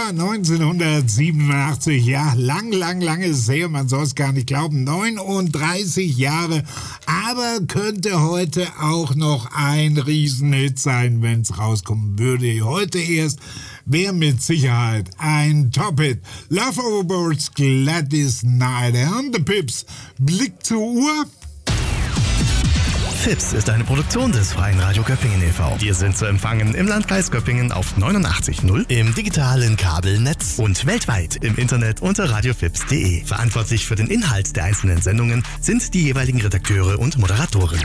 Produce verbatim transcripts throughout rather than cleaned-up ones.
Ja, neunzehnhundertsiebenundachtzig, ja, lang, lang, lang ist es her, man soll es gar nicht glauben, neununddreißig Jahre, aber könnte heute auch noch ein Riesenhit sein, wenn es rauskommen würde. Heute erst wäre mit Sicherheit ein Top-Hit. Love Overboard's Gladys Knight and the Pips. Blick zur Uhr. Fips ist eine Produktion des Freien Radio Göppingen e V. Wir sind zu empfangen im Landkreis Göppingen auf neunundachtzig Komma null, im digitalen Kabelnetz und weltweit im Internet unter radiofips punkt de. Verantwortlich für den Inhalt der einzelnen Sendungen sind die jeweiligen Redakteure und Moderatoren.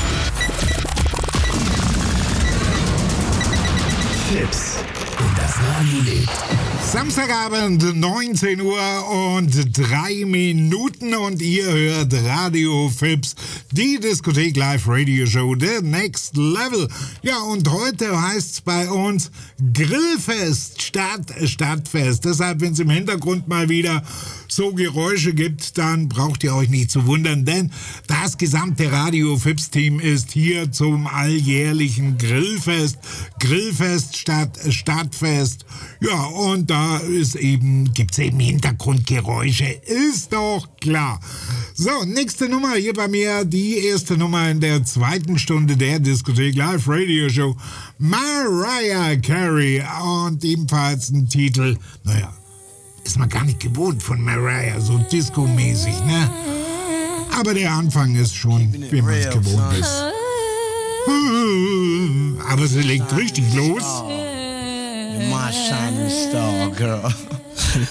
Fips. Und das Radio lebt. Samstagabend, neunzehn Uhr und drei Minuten und ihr hört Radio Fips, die Diskothek Live Radio Show, The Next Level. Ja, und heute heißt es bei uns Grillfest statt Stadtfest. Deshalb, wenn es im Hintergrund mal wieder so Geräusche gibt, dann braucht ihr euch nicht zu wundern, denn das gesamte Radio Fips Team ist hier zum alljährlichen Grillfest. Grillfest statt Stadtfest. Ja, und da ist eben, gibt's eben Hintergrundgeräusche. Ist doch klar. So, nächste Nummer hier bei mir, die erste Nummer in der zweiten Stunde der Diskothek Live Radio Show. Mariah Carey und ebenfalls ein Titel, naja, ist man gar nicht gewohnt von Mariah, so Disco-mäßig, ne? Aber der Anfang ist schon, wie man es gewohnt ist. Aber sie legt richtig los. My shining star, girl.